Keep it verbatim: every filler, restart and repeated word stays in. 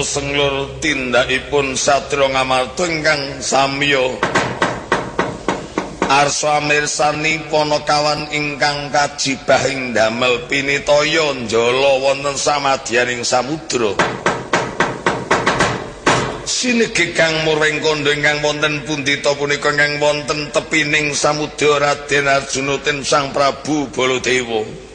Putra Senglur tindakipun satya ngamarta ingkang samya arsa mirsani Panakawan ingkang kajibahing damel pinitaya njala wonten samadyaning samudra sinegi kang muring kandha ingkang wonten pundhita punika ingkang wonten tepining samudra Raden Arjuna ten Sang Prabu Baladewa